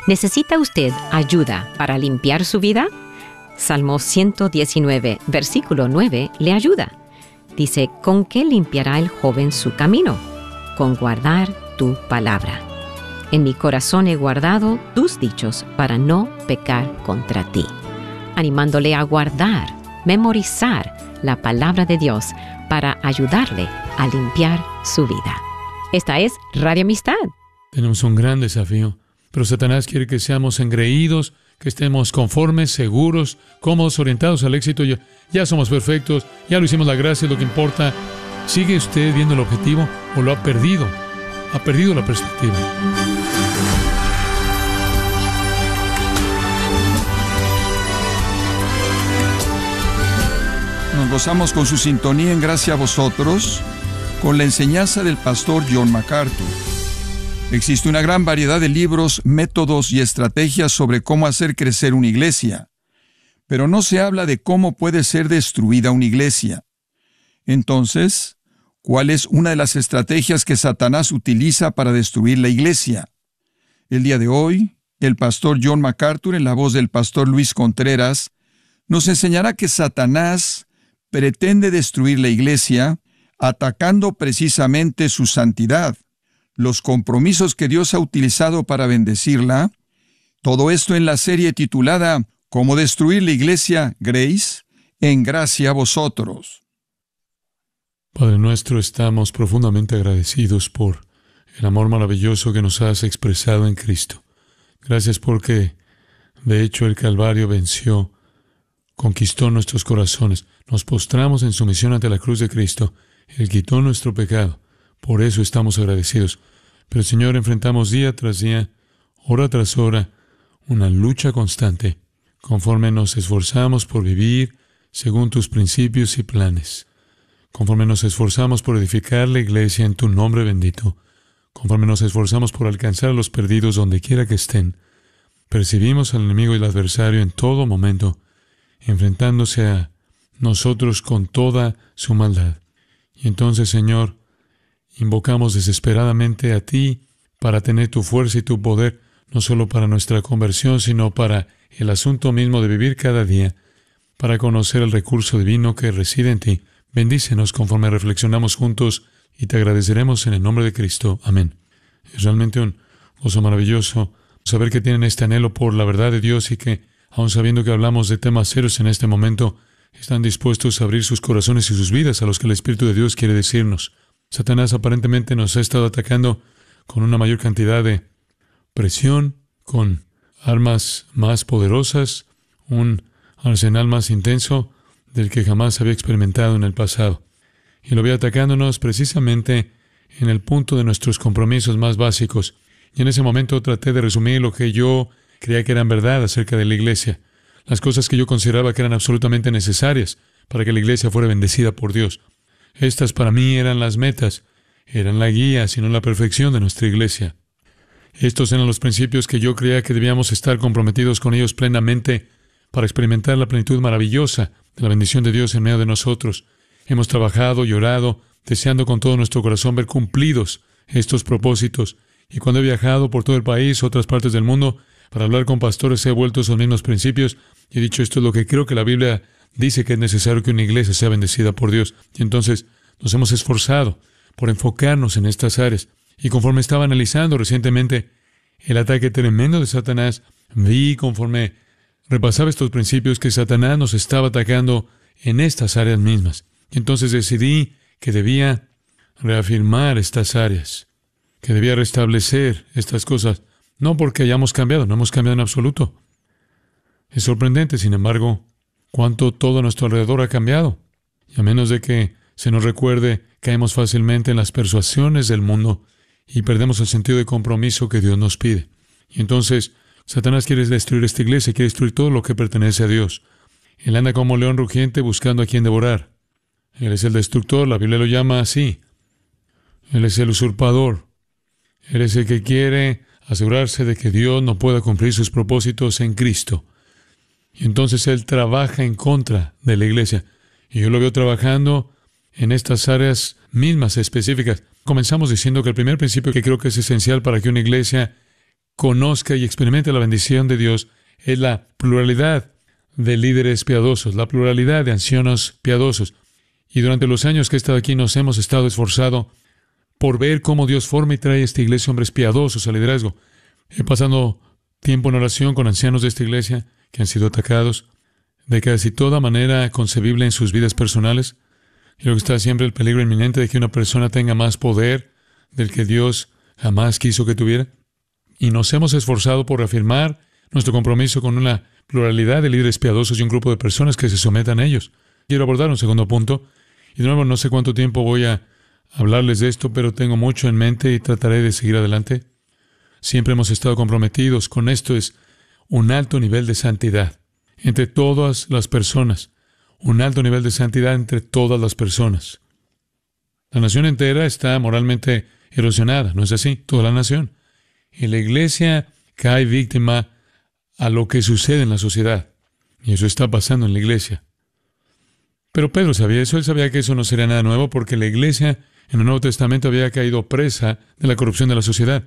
¿Necesita usted ayuda para limpiar su vida? Salmo 119, versículo 9, le ayuda. Dice, ¿con qué limpiará el joven su camino? Con guardar tu palabra. En mi corazón he guardado tus dichos para no pecar contra ti. Animándole a guardar, memorizar la palabra de Dios para ayudarle a limpiar su vida. Esta es Radio Amistad. Tenemos un gran desafío, pero Satanás quiere que seamos engreídos, que estemos conformes, seguros, cómodos, orientados al éxito. Ya somos perfectos, ya lo hicimos, la gracia es lo que importa. ¿Sigue usted viendo el objetivo o lo ha perdido? Ha perdido la perspectiva. Nos gozamos con su sintonía en Gracia a Vosotros, con la enseñanza del pastor John MacArthur. Existe una gran variedad de libros, métodos y estrategias sobre cómo hacer crecer una iglesia, pero no se habla de cómo puede ser destruida una iglesia. Entonces, ¿cuál es una de las estrategias que Satanás utiliza para destruir la iglesia? El día de hoy, el pastor John MacArthur, en la voz del pastor Luis Contreras, nos enseñará que Satanás pretende destruir la iglesia atacando precisamente su santidad, los compromisos que Dios ha utilizado para bendecirla. Todo esto en la serie titulada ¿Cómo destruir la iglesia, Grace? En Gracia a Vosotros. Padre nuestro, estamos profundamente agradecidos por el amor maravilloso que nos has expresado en Cristo. Gracias porque, de hecho, el Calvario venció, conquistó nuestros corazones. Nos postramos en sumisión ante la cruz de Cristo. Él quitó nuestro pecado. Por eso estamos agradecidos. Pero, Señor, enfrentamos día tras día, hora tras hora, una lucha constante, conforme nos esforzamos por vivir según tus principios y planes. Conforme nos esforzamos por edificar la iglesia en tu nombre bendito, conforme nos esforzamos por alcanzar a los perdidos donde quiera que estén, percibimos al enemigo y al adversario en todo momento, enfrentándose a nosotros con toda su maldad. Y entonces, Señor, invocamos desesperadamente a ti para tener tu fuerza y tu poder, no solo para nuestra conversión, sino para el asunto mismo de vivir cada día, para conocer el recurso divino que reside en ti. Bendícenos conforme reflexionamos juntos y te agradeceremos en el nombre de Cristo. Amén. Es realmente un gozo maravilloso saber que tienen este anhelo por la verdad de Dios y que, aun sabiendo que hablamos de temas serios en este momento, están dispuestos a abrir sus corazones y sus vidas a los que el Espíritu de Dios quiere decirnos. Satanás aparentemente nos ha estado atacando con una mayor cantidad de presión, con armas más poderosas, un arsenal más intenso del que jamás había experimentado en el pasado. Y lo ve atacándonos precisamente en el punto de nuestros compromisos más básicos. Y en ese momento traté de resumir lo que yo creía que eran verdad acerca de la iglesia, las cosas que yo consideraba que eran absolutamente necesarias para que la iglesia fuera bendecida por Dios. Estas para mí eran las metas, eran la guía, sino la perfección de nuestra iglesia. Estos eran los principios que yo creía que debíamos estar comprometidos con ellos plenamente para experimentar la plenitud maravillosa de la bendición de Dios en medio de nosotros. Hemos trabajado y orado, deseando con todo nuestro corazón ver cumplidos estos propósitos. Y cuando he viajado por todo el país, otras partes del mundo, para hablar con pastores, he vuelto a esos mismos principios y he dicho, esto es lo que creo que la Biblia dice que es necesario que una iglesia sea bendecida por Dios. Y entonces nos hemos esforzado por enfocarnos en estas áreas. Y conforme estaba analizando recientemente el ataque tremendo de Satanás, vi conforme repasaba estos principios que Satanás nos estaba atacando en estas áreas mismas. Y entonces decidí que debía reafirmar estas áreas, que debía restablecer estas cosas. No porque hayamos cambiado, no hemos cambiado en absoluto. Es sorprendente, sin embargo, cuánto todo a nuestro alrededor ha cambiado. Y a menos de que se nos recuerde, caemos fácilmente en las persuasiones del mundo y perdemos el sentido de compromiso que Dios nos pide. Y entonces, Satanás quiere destruir esta iglesia, quiere destruir todo lo que pertenece a Dios. Él anda como león rugiente buscando a quien devorar. Él es el destructor, la Biblia lo llama así. Él es el usurpador. Él es el que quiere asegurarse de que Dios no pueda cumplir sus propósitos en Cristo. Y entonces Él trabaja en contra de la iglesia. Y yo lo veo trabajando en estas áreas mismas específicas. Comenzamos diciendo que el primer principio que creo que es esencial para que una iglesia conozca y experimente la bendición de Dios es la pluralidad de líderes piadosos, la pluralidad de ancianos piadosos. Y durante los años que he estado aquí nos hemos estado esforzado por ver cómo Dios forma y trae a esta iglesia hombres piadosos al liderazgo. He pasado tiempo en oración con ancianos de esta iglesia que han sido atacados de casi toda manera concebible en sus vidas personales. Y luego está siempre el peligro inminente de que una persona tenga más poder del que Dios jamás quiso que tuviera. Y nos hemos esforzado por reafirmar nuestro compromiso con una pluralidad de líderes piadosos y un grupo de personas que se sometan a ellos. Quiero abordar un segundo punto. Y de nuevo, no sé cuánto tiempo voy a hablarles de esto, pero tengo mucho en mente y trataré de seguir adelante. Siempre hemos estado comprometidos con esto. Es un alto nivel de santidad entre todas las personas. Un alto nivel de santidad entre todas las personas. La nación entera está moralmente erosionada, ¿no es así? Toda la nación. Y la iglesia cae víctima a lo que sucede en la sociedad. Y eso está pasando en la iglesia. Pero Pedro sabía eso. Él sabía que eso no sería nada nuevo porque la iglesia en el Nuevo Testamento había caído presa de la corrupción de la sociedad.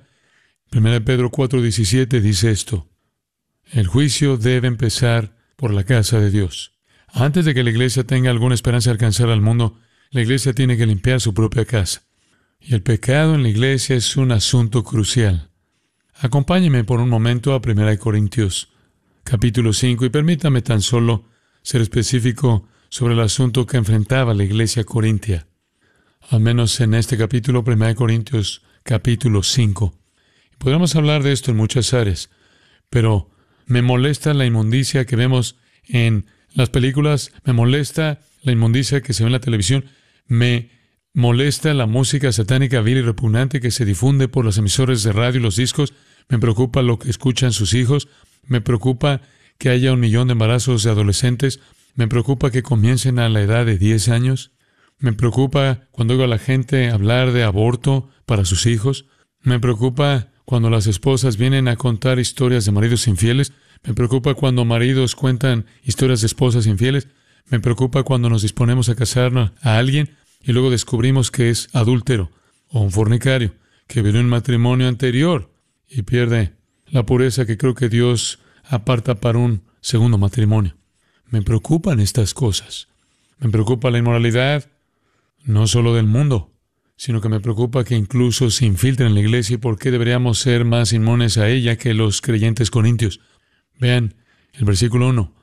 1 Pedro 4:17 dice esto: el juicio debe empezar por la casa de Dios. Antes de que la iglesia tenga alguna esperanza de alcanzar al mundo, la iglesia tiene que limpiar su propia casa. Y el pecado en la iglesia es un asunto crucial. Acompáñeme por un momento a 1 Corintios, capítulo 5, y permítame tan solo ser específico sobre el asunto que enfrentaba la iglesia corintia. Al menos en este capítulo, 1 Corintios, capítulo 5. Podríamos hablar de esto en muchas áreas, pero me molesta la inmundicia que vemos en las películas, me molesta la inmundicia que se ve en la televisión, me molesta la música satánica vil y repugnante que se difunde por las emisoras de radio y los discos, me preocupa lo que escuchan sus hijos, me preocupa que haya 1 millón de embarazos de adolescentes, me preocupa que comiencen a la edad de 10 años, me preocupa cuando oigo a la gente hablar de aborto para sus hijos, me preocupa cuando las esposas vienen a contar historias de maridos infieles, me preocupa cuando maridos cuentan historias de esposas infieles, me preocupa cuando nos disponemos a casarnos a alguien y luego descubrimos que es adúltero o un fornicario, que vivió un matrimonio anterior y pierde la pureza que creo que Dios aparta para un segundo matrimonio. Me preocupan estas cosas. Me preocupa la inmoralidad, no solo del mundo, sino que me preocupa que incluso se infiltre en la iglesia y por qué deberíamos ser más inmunes a ella que los creyentes corintios. Vean el versículo 1.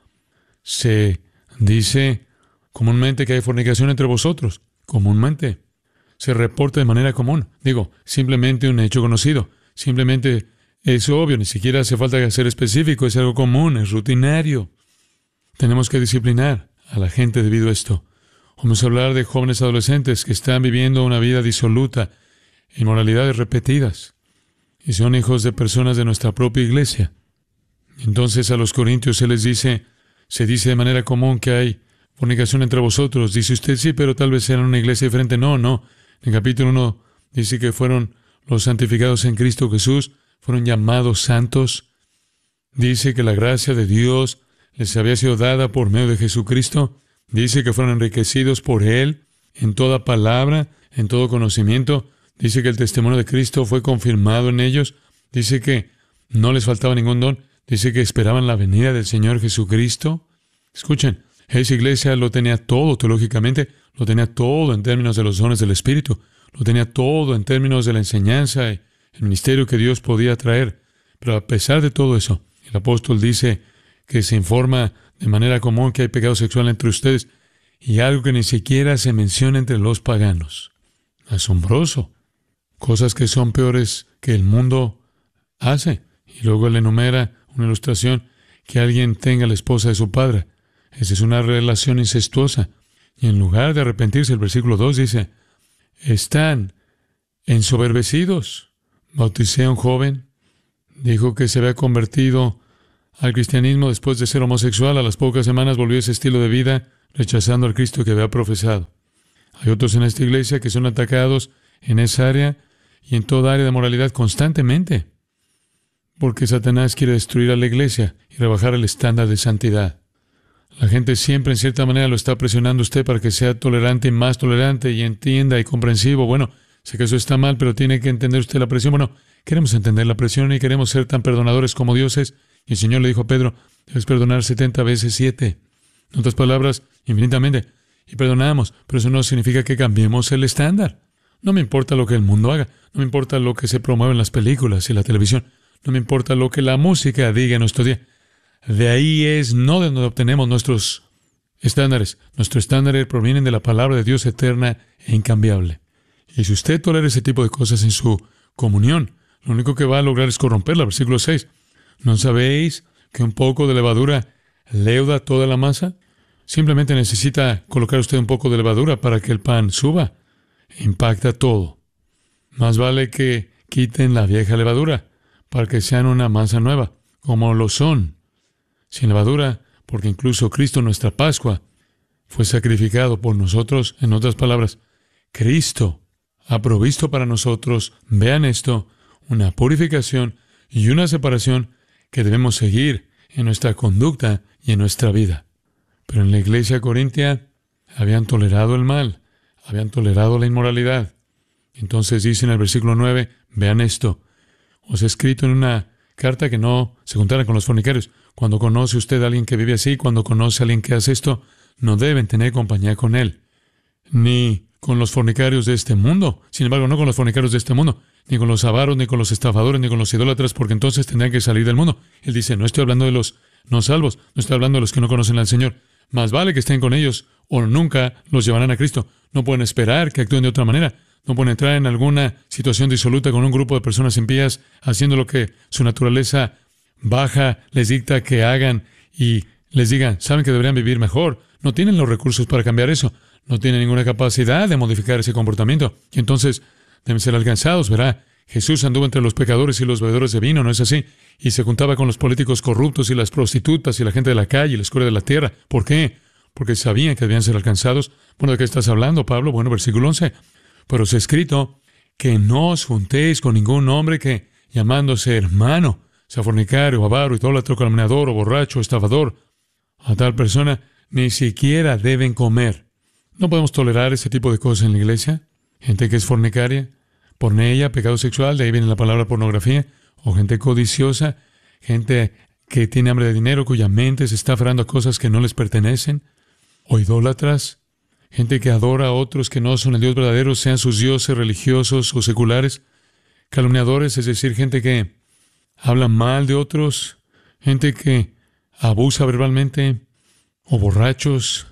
Se dice comúnmente que hay fornicación entre vosotros. Comúnmente. Se reporta de manera común. Digo, simplemente un hecho conocido. Simplemente es obvio, ni siquiera hace falta ser específico, es algo común, es rutinario. Tenemos que disciplinar a la gente debido a esto. Vamos a hablar de jóvenes adolescentes que están viviendo una vida disoluta, inmoralidades repetidas, y son hijos de personas de nuestra propia iglesia. Entonces a los corintios se dice de manera común que hay fornicación entre vosotros. Dice usted, sí, pero tal vez sean una iglesia diferente. No. En el capítulo 1 dice que fueron los santificados en Cristo Jesús, fueron llamados santos. Dice que la gracia de Dios les había sido dada por medio de Jesucristo. Dice que fueron enriquecidos por Él en toda palabra, en todo conocimiento. Dice que el testimonio de Cristo fue confirmado en ellos. Dice que no les faltaba ningún don. Dice que esperaban la venida del Señor Jesucristo. Escuchen, esa iglesia lo tenía todo teológicamente, lo tenía todo en términos de los dones del Espíritu, lo tenía todo en términos de la enseñanza y el ministerio que Dios podía traer. Pero a pesar de todo eso, el apóstol dice que se informa de manera común que hay pecado sexual entre ustedes y algo que ni siquiera se menciona entre los paganos. Asombroso. Cosas que son peores que el mundo hace. Y luego él enumera una ilustración que alguien tenga la esposa de su padre. Esa es una relación incestuosa. Y en lugar de arrepentirse, el versículo 2 dice, están ensoberbecidos. Bauticé a un joven, dijo que se había convertido al cristianismo después de ser homosexual. A las pocas semanas volvió a ese estilo de vida, rechazando al Cristo que había profesado. Hay otros en esta iglesia que son atacados en esa área y en toda área de moralidad constantemente, porque Satanás quiere destruir a la iglesia y rebajar el estándar de santidad. La gente siempre, en cierta manera, lo está presionando a usted para que sea tolerante y más tolerante y entienda y comprensivo. Bueno, sé que eso está mal, pero tiene que entender usted la presión. Bueno, queremos entender la presión y queremos ser tan perdonadores como Dios es. Y el Señor le dijo a Pedro, debes perdonar 70 veces 7. En otras palabras, infinitamente. Y perdonamos, pero eso no significa que cambiemos el estándar. No me importa lo que el mundo haga, no me importa lo que se promueve en las películas y la televisión, no me importa lo que la música diga en nuestro día. De ahí es no de donde obtenemos nuestros estándares. Nuestros estándares provienen de la palabra de Dios eterna e incambiable. Y si usted tolera ese tipo de cosas en su comunión, lo único que va a lograr es corromperla. Versículo 6. ¿No sabéis que un poco de levadura leuda toda la masa? Simplemente necesita colocar usted un poco de levadura para que el pan suba. Impacta todo. Más vale que quiten la vieja levadura para que sean una masa nueva, como lo son. Sin levadura, porque incluso Cristo, nuestra Pascua, fue sacrificado por nosotros. En otras palabras, Cristo ha provisto para nosotros, vean esto, una purificación y una separación que debemos seguir en nuestra conducta y en nuestra vida. Pero en la iglesia corintia habían tolerado el mal, habían tolerado la inmoralidad. Entonces dice en el versículo 9, vean esto, os he escrito en una carta que no se juntaran con los fornicarios. Cuando conoce usted a alguien que vive así, cuando conoce a alguien que hace esto, no deben tener compañía con él, ni con los fornicarios de este mundo. Sin embargo, no con los fornicarios de este mundo, ni con los avaros, ni con los estafadores, ni con los idólatras, porque entonces tendrán que salir del mundo. Él dice, no estoy hablando de los no salvos, no estoy hablando de los que no conocen al Señor. Más vale que estén con ellos o nunca los llevarán a Cristo. No pueden esperar que actúen de otra manera. No pueden entrar en alguna situación disoluta con un grupo de personas impías haciendo lo que su naturaleza baja les dicta que hagan y les digan, saben que deberían vivir mejor. No tienen los recursos para cambiar eso. No tienen ninguna capacidad de modificar ese comportamiento. Y entonces deben ser alcanzados, verá. Jesús anduvo entre los pecadores y los bebedores de vino, ¿no es así? Y se juntaba con los políticos corruptos y las prostitutas y la gente de la calle y la escoria de la tierra. ¿Por qué? Porque sabían que debían ser alcanzados. Bueno, ¿de qué estás hablando, Pablo? Bueno, versículo 11. Pero os he escrito que no os juntéis con ningún hombre que, llamándose hermano, sea fornicario, avaro, idólatra, calumniador, o borracho, o estafador. A tal persona ni siquiera deben comer. No podemos tolerar ese tipo de cosas en la iglesia. Gente que es fornicaria, porneia, pecado sexual, de ahí viene la palabra pornografía, o gente codiciosa, gente que tiene hambre de dinero, cuya mente se está aferrando a cosas que no les pertenecen, o idólatras, gente que adora a otros que no son el Dios verdadero, sean sus dioses religiosos o seculares, calumniadores, es decir, gente que habla mal de otros, gente que abusa verbalmente, o borrachos,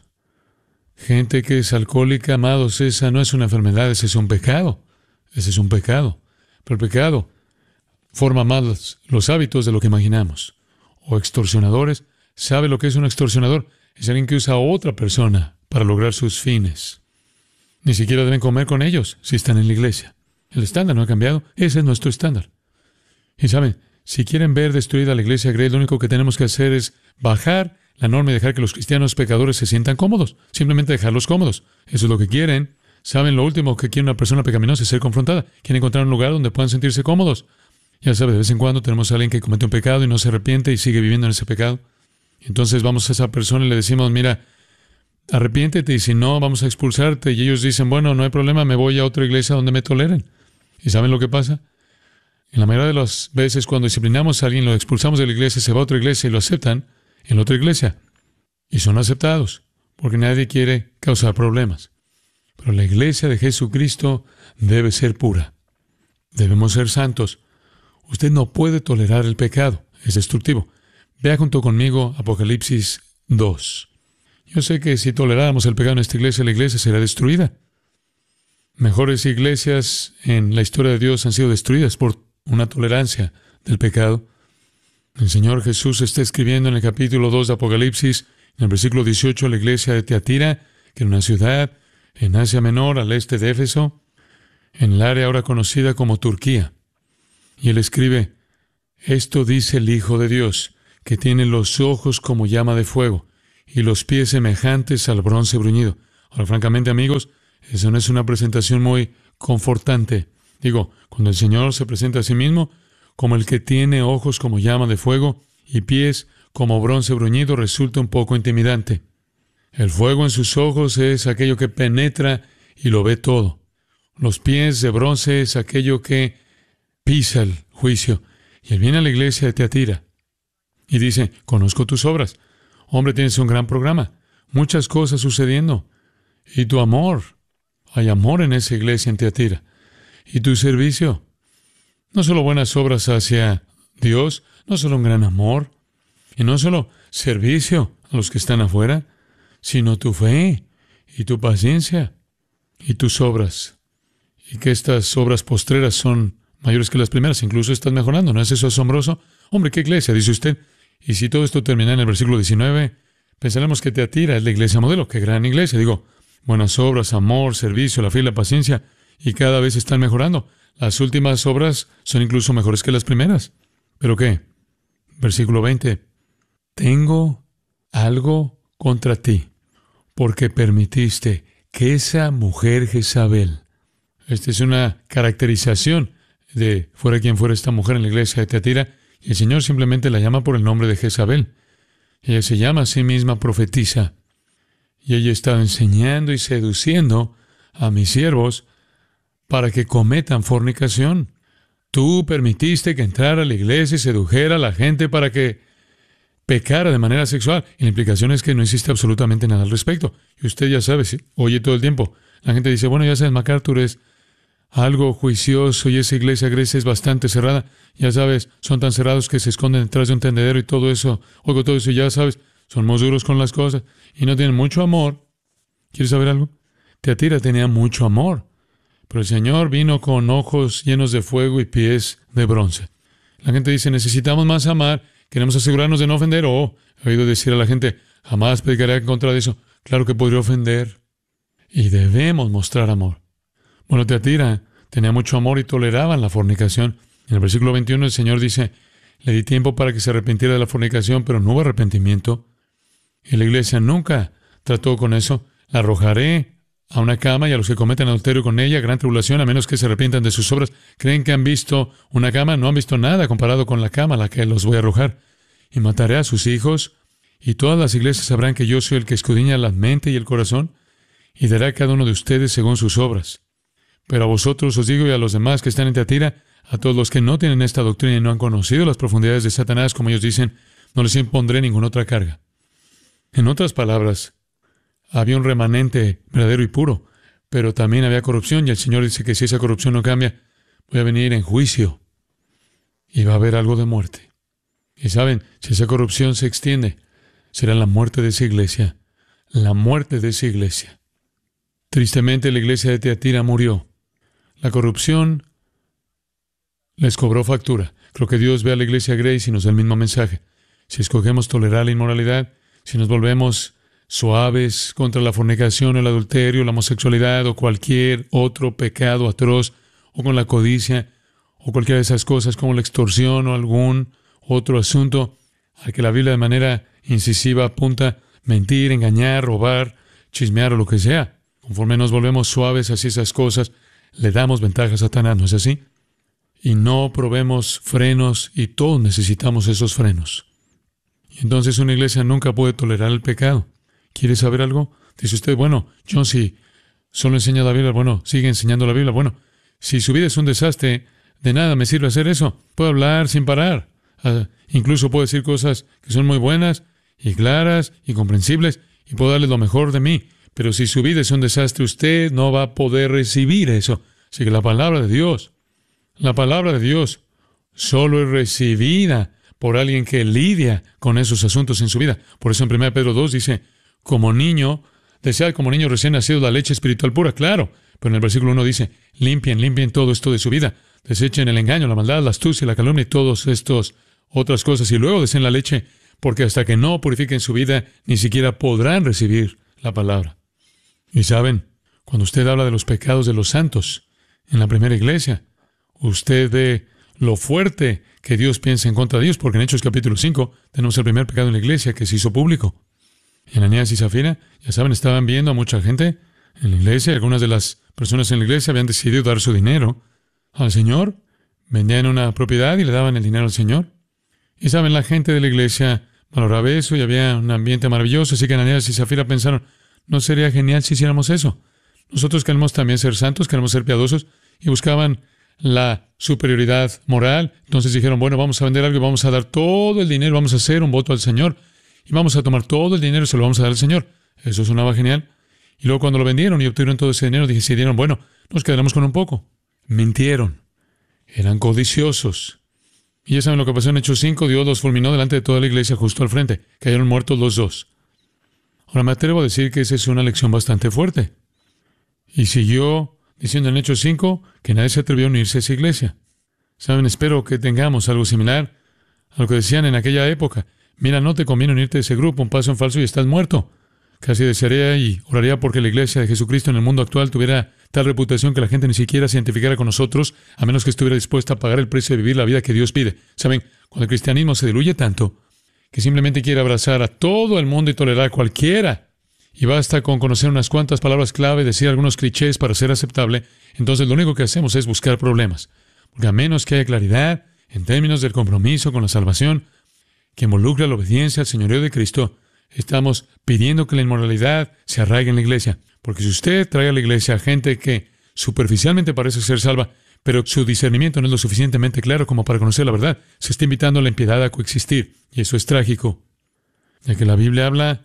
gente que es alcohólica. Amados, esa no es una enfermedad, ese es un pecado. Ese es un pecado. Pero el pecado forma más los hábitos de lo que imaginamos. O extorsionadores. ¿Sabe lo que es un extorsionador? Es alguien que usa a otra persona para lograr sus fines. Ni siquiera deben comer con ellos si están en la iglesia. El estándar no ha cambiado. Ese es nuestro estándar. Y saben, si quieren ver destruida la iglesia Grace, lo único que tenemos que hacer es bajar la norma y dejar que los cristianos pecadores se sientan cómodos. Simplemente dejarlos cómodos. Eso es lo que quieren. Saben, lo último que quiere una persona pecaminosa es ser confrontada. Quieren encontrar un lugar donde puedan sentirse cómodos. Ya sabe, de vez en cuando tenemos a alguien que comete un pecado y no se arrepiente y sigue viviendo en ese pecado. Entonces vamos a esa persona y le decimos, mira, arrepiéntete y si no, vamos a expulsarte. Y ellos dicen, bueno, no hay problema, me voy a otra iglesia donde me toleren. ¿Y saben lo que pasa? En la mayoría de las veces cuando disciplinamos a alguien, lo expulsamos de la iglesia, se va a otra iglesia y lo aceptan en la otra iglesia. Y son aceptados, porque nadie quiere causar problemas. Pero la iglesia de Jesucristo debe ser pura. Debemos ser santos. Usted no puede tolerar el pecado. Es destructivo. Vea junto conmigo Apocalipsis 2. Yo sé que si toleráramos el pecado en esta iglesia, la iglesia será destruida. Mejores iglesias en la historia de Dios han sido destruidas por una tolerancia del pecado. El Señor Jesús está escribiendo en el capítulo 2 de Apocalipsis, en el versículo 18, a la iglesia de Tiatira, que era una ciudad en Asia Menor, al este de Éfeso, en el área ahora conocida como Turquía. Y él escribe, esto dice el Hijo de Dios, que tiene los ojos como llama de fuego y los pies semejantes al bronce bruñido. Ahora, francamente, amigos, eso no es una presentación muy confortante. Digo, cuando el Señor se presenta a sí mismo como el que tiene ojos como llama de fuego y pies como bronce bruñido, resulta un poco intimidante. El fuego en sus ojos es aquello que penetra y lo ve todo. Los pies de bronce es aquello que pisa el juicio. Y él viene a la iglesia de Tiatira y dice, conozco tus obras. Hombre, tienes un gran programa, muchas cosas sucediendo. Y tu amor, hay amor en esa iglesia en Tiatira. Y tu servicio, no solo buenas obras hacia Dios, no solo un gran amor, y no solo servicio a los que están afuera, sino tu fe y tu paciencia y tus obras. Y que estas obras postreras son mayores que las primeras, incluso estás mejorando. ¿No es eso asombroso? Hombre, ¿qué iglesia? Dice usted. Y si todo esto termina en el versículo 19, pensaremos que Tiatira es la iglesia modelo. ¡Qué gran iglesia! Digo, buenas obras, amor, servicio, la fe y la paciencia, y cada vez están mejorando. Las últimas obras son incluso mejores que las primeras. ¿Pero qué? Versículo 20. Tengo algo contra ti, porque permitiste que esa mujer Jezabel, esta es una caracterización de fuera quien fuera esta mujer en la iglesia de Tiatira, y el Señor simplemente la llama por el nombre de Jezabel. Ella se llama a sí misma profetisa, y ella estaba enseñando y seduciendo a mis siervos para que cometan fornicación. Tú permitiste que entrara a la iglesia y sedujera a la gente para que pecara de manera sexual. Y la implicación es que no existe absolutamente nada al respecto. Y usted ya sabe, oye todo el tiempo. La gente dice, bueno, ya sabes, MacArthur es algo juicioso y esa iglesia Grace es bastante cerrada. Ya sabes, son tan cerrados que se esconden detrás de un tendedero y todo eso. Oigo todo eso y ya sabes, son muy duros con las cosas y no tienen mucho amor. ¿Quieres saber algo? Tiatira tenía mucho amor, pero el Señor vino con ojos llenos de fuego y pies de bronce. La gente dice, necesitamos más amar, queremos asegurarnos de no ofender. Oh, he oído decir a la gente, jamás predicaré en contra de eso. Claro que podría ofender. Y debemos mostrar amor. Bueno, Tiatira tenía mucho amor y toleraban la fornicación. En el versículo 21 el Señor dice, le di tiempo para que se arrepintiera de la fornicación, pero no hubo arrepentimiento. Y la iglesia nunca trató con eso. La arrojaré a una cama y a los que cometen adulterio con ella, gran tribulación, a menos que se arrepientan de sus obras. ¿Creen que han visto una cama? No han visto nada comparado con la cama a la que los voy a arrojar. Y mataré a sus hijos, y todas las iglesias sabrán que yo soy el que escudriña la mente y el corazón, y daré a cada uno de ustedes según sus obras. Pero a vosotros os digo y a los demás que están en Tiatira, a todos los que no tienen esta doctrina y no han conocido las profundidades de Satanás, como ellos dicen, no les impondré ninguna otra carga. En otras palabras, había un remanente verdadero y puro, pero también había corrupción, y el Señor dice que si esa corrupción no cambia, voy a venir en juicio y va a haber algo de muerte. Y saben, si esa corrupción se extiende, será la muerte de esa iglesia, la muerte de esa iglesia. Tristemente, la iglesia de Tiatira murió. La corrupción les cobró factura. Creo que Dios ve a la iglesia Grace y nos da el mismo mensaje. Si escogemos tolerar la inmoralidad, si nos volvemos suaves contra la fornicación, el adulterio, la homosexualidad o cualquier otro pecado atroz, o con la codicia, o cualquiera de esas cosas como la extorsión o algún otro asunto al que la Biblia de manera incisiva apunta, mentir, engañar, robar, chismear o lo que sea. Conforme nos volvemos suaves hacia esas cosas, le damos ventaja a Satanás, ¿no es así? Y no probemos frenos, y todos necesitamos esos frenos. Y entonces una iglesia nunca puede tolerar el pecado. ¿Quiere saber algo? Dice usted, bueno, John, si solo enseña la Biblia, bueno, sigue enseñando la Biblia. Bueno, si su vida es un desastre, de nada me sirve hacer eso. Puedo hablar sin parar. Incluso puedo decir cosas que son muy buenas y claras y comprensibles, y puedo darles lo mejor de mí. Pero si su vida es un desastre, usted no va a poder recibir eso. Así que la palabra de Dios solo es recibida por alguien que lidia con esos asuntos en su vida. Por eso en 1 Pedro 2 dice, como niño, desead como niño recién nacido la leche espiritual pura, claro. Pero en el versículo 1 dice, limpien todo esto de su vida. Desechen el engaño, la maldad, la astucia, la calumnia y todas estas otras cosas. Y luego deseen la leche, porque hasta que no purifiquen su vida, ni siquiera podrán recibir la palabra. Y saben, cuando usted habla de los pecados de los santos en la primera iglesia, usted ve lo fuerte que Dios piensa en contra de ellos, porque en Hechos capítulo 5 tenemos el primer pecado en la iglesia que se hizo público. En Ananías y Zafira, ya saben, estaban viendo a mucha gente en la iglesia. Algunas de las personas en la iglesia habían decidido dar su dinero al Señor. Vendían una propiedad y le daban el dinero al Señor. Y saben, la gente de la iglesia valoraba eso y había un ambiente maravilloso. Así que Ananías y Zafira pensaron, ¿no sería genial si hiciéramos eso? Nosotros queremos también ser santos, queremos ser piadosos, y buscaban la superioridad moral. Entonces dijeron, bueno, vamos a vender algo y vamos a dar todo el dinero, vamos a hacer un voto al Señor y vamos a tomar todo el dinero y se lo vamos a dar al Señor. Eso sonaba genial. Y luego cuando lo vendieron y obtuvieron todo ese dinero, decidieron, bueno, nos quedaremos con un poco. Mintieron. Eran codiciosos. Y ya saben lo que pasó en Hechos 5, Dios los fulminó delante de toda la iglesia justo al frente. Cayeron muertos los dos. Ahora me atrevo a decir que esa es una lección bastante fuerte. Y siguió diciendo en Hechos 5 que nadie se atrevió a unirse a esa iglesia. Saben, espero que tengamos algo similar a lo que decían en aquella época. Mira, no te conviene unirte a ese grupo, un paso en falso y estás muerto. Casi desearía y oraría porque la iglesia de Jesucristo en el mundo actual tuviera tal reputación que la gente ni siquiera se identificara con nosotros, a menos que estuviera dispuesta a pagar el precio de vivir la vida que Dios pide. Saben, cuando el cristianismo se diluye tanto que simplemente quiere abrazar a todo el mundo y tolerar a cualquiera, y basta con conocer unas cuantas palabras clave, decir algunos clichés para ser aceptable, entonces lo único que hacemos es buscar problemas. Porque a menos que haya claridad en términos del compromiso con la salvación, que involucra la obediencia al señorío de Cristo, estamos pidiendo que la inmoralidad se arraigue en la iglesia. Porque si usted trae a la iglesia a gente que superficialmente parece ser salva, pero su discernimiento no es lo suficientemente claro como para conocer la verdad, se está invitando a la impiedad a coexistir. Y eso es trágico. Ya que la Biblia habla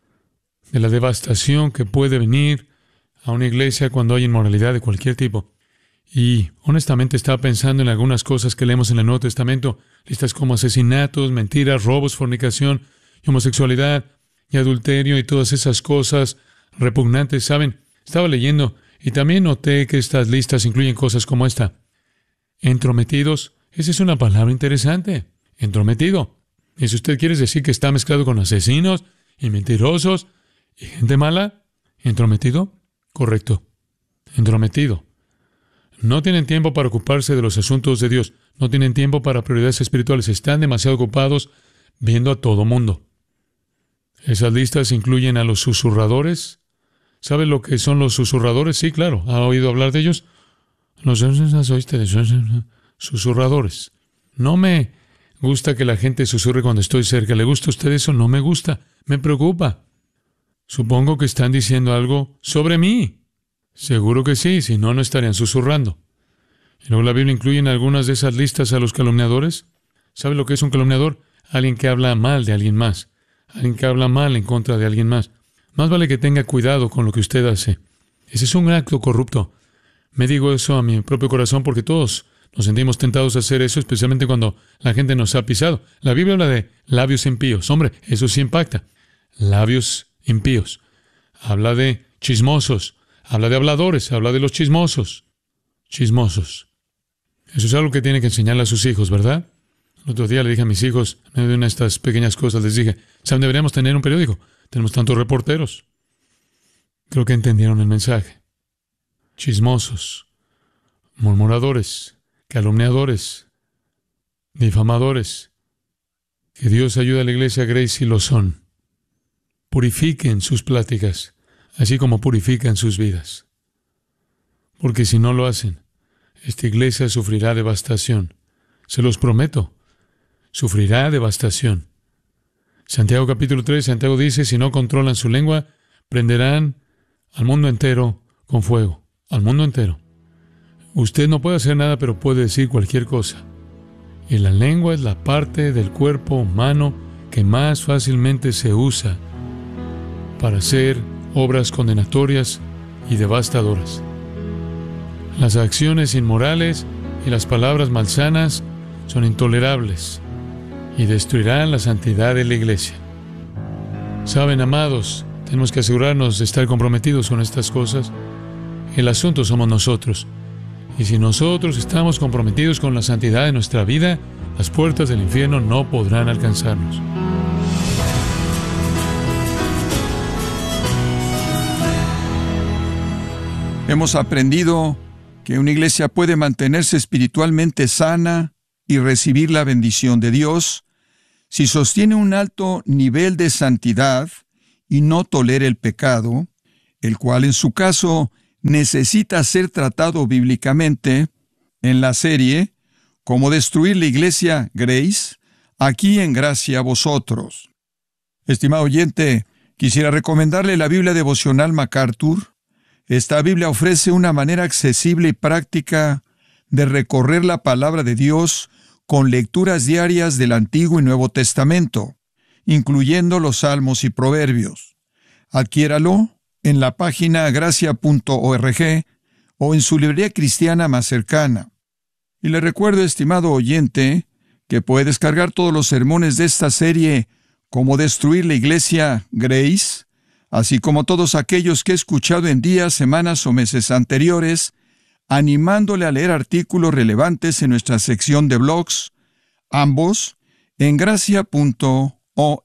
de la devastación que puede venir a una iglesia cuando hay inmoralidad de cualquier tipo. Y honestamente estaba pensando en algunas cosas que leemos en el Nuevo Testamento, listas como asesinatos, mentiras, robos, fornicación, y homosexualidad y adulterio y todas esas cosas repugnantes. ¿Saben? Estaba leyendo y también noté que estas listas incluyen cosas como esta. Entrometidos. Esa es una palabra interesante. Entrometido. Y si usted quiere decir que está mezclado con asesinos y mentirosos y gente mala, ¿entrometido? Correcto. Entrometido. No tienen tiempo para ocuparse de los asuntos de Dios. No tienen tiempo para prioridades espirituales. Están demasiado ocupados viendo a todo mundo. Esas listas incluyen a los susurradores. ¿Sabe lo que son los susurradores? Sí, claro. ¿Ha oído hablar de ellos? Los susurradores. No me gusta que la gente susurre cuando estoy cerca. ¿Le gusta a usted eso? No me gusta. Me preocupa. Supongo que están diciendo algo sobre mí. Seguro que sí, si no, no estarían susurrando. Y luego la Biblia incluye en algunas de esas listas a los calumniadores. ¿Sabe lo que es un calumniador? Alguien que habla mal de alguien más. Alguien que habla mal en contra de alguien más. Más vale que tenga cuidado con lo que usted hace. Ese es un acto corrupto. Me digo eso a mi propio corazón porque todos nos sentimos tentados a hacer eso, especialmente cuando la gente nos ha pisado. La Biblia habla de labios impíos. Hombre, eso sí impacta. Labios impíos. Habla de chismosos. Habla de habladores. Habla de los chismosos. Chismosos. Eso es algo que tiene que enseñarle a sus hijos, ¿verdad? El otro día le dije a mis hijos, en medio de una de estas pequeñas cosas, les dije, ¿saben? Deberíamos tener un periódico. Tenemos tantos reporteros. Creo que entendieron el mensaje. Chismosos, murmuradores, calumniadores, difamadores. Que Dios ayude a la iglesia Grace si lo son. Purifiquen sus pláticas, así como purifican sus vidas. Porque si no lo hacen, esta iglesia sufrirá devastación. Se los prometo. Sufrirá devastación. Santiago capítulo 3, Santiago dice, si no controlan su lengua, prenderán al mundo entero con fuego. Al mundo entero. Usted no puede hacer nada, pero puede decir cualquier cosa. Y la lengua es la parte del cuerpo humano que más fácilmente se usa para hacer obras condenatorias y devastadoras. Las acciones inmorales y las palabras malsanas son intolerables y destruirán la santidad de la iglesia. Saben, amados, tenemos que asegurarnos de estar comprometidos con estas cosas. El asunto somos nosotros. Y si nosotros estamos comprometidos con la santidad de nuestra vida, las puertas del infierno no podrán alcanzarnos. Hemos aprendido que una iglesia puede mantenerse espiritualmente sana y recibir la bendición de Dios si sostiene un alto nivel de santidad y no tolera el pecado, el cual en su caso necesita ser tratado bíblicamente en la serie Cómo destruir la iglesia Grace, aquí en Gracia a Vosotros. Estimado oyente, quisiera recomendarle la Biblia devocional MacArthur. Esta Biblia ofrece una manera accesible y práctica de recorrer la palabra de Dios con lecturas diarias del Antiguo y Nuevo Testamento, incluyendo los Salmos y Proverbios. Adquiéralo en la página gracia.org o en su librería cristiana más cercana. Y le recuerdo, estimado oyente, que puede descargar todos los sermones de esta serie Cómo destruir la iglesia Grace, así como todos aquellos que he escuchado en días, semanas o meses anteriores, animándole a leer artículos relevantes en nuestra sección de blogs, ambos en gracia.org.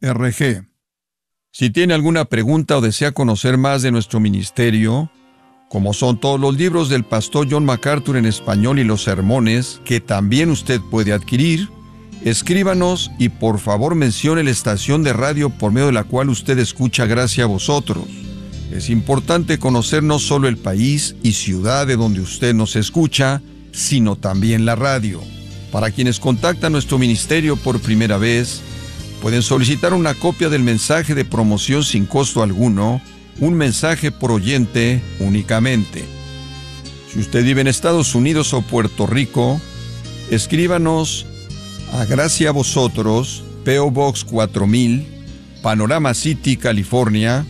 Si tiene alguna pregunta o desea conocer más de nuestro ministerio, como son todos los libros del pastor John MacArthur en español y los sermones, que también usted puede adquirir, escríbanos y por favor mencione la estación de radio por medio de la cual usted escucha Gracia a Vosotros. Es importante conocer no solo el país y ciudad de donde usted nos escucha, sino también la radio. Para quienes contactan nuestro ministerio por primera vez, pueden solicitar una copia del mensaje de promoción sin costo alguno, un mensaje por oyente únicamente. Si usted vive en Estados Unidos o Puerto Rico, escríbanos a Gracia a Vosotros, P.O. Box 4000, Panorama City, California,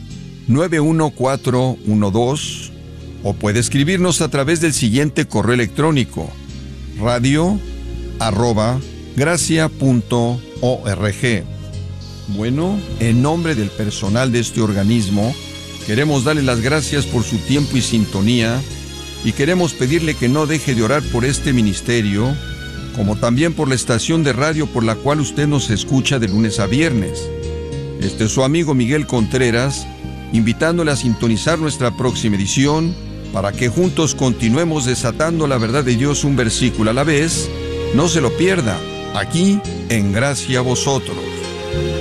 91412, o puede escribirnos a través del siguiente correo electrónico: radio@gracia.org. Bueno, en nombre del personal de este organismo, queremos darle las gracias por su tiempo y sintonía, y queremos pedirle que no deje de orar por este ministerio, como también por la estación de radio por la cual usted nos escucha de lunes a viernes. Este es su amigo Miguel Contreras, invitándole a sintonizar nuestra próxima edición, para que juntos continuemos desatando la verdad de Dios un versículo a la vez. No se lo pierda, aquí en Gracia a Vosotros.